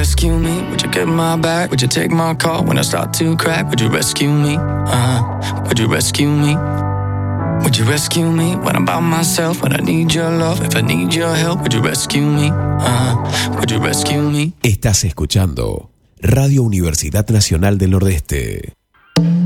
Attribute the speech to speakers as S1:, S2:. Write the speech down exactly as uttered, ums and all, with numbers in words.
S1: rescue me? Would you get my back? Would you take my call when I start to crack? Would you rescue me? Uh, would you rescue me? Would you rescue me when I'm by myself? When I need your love, if I need your help, would you rescue me? Uh, would you rescue me?
S2: Estás escuchando Radio Universidad Nacional del Nordeste.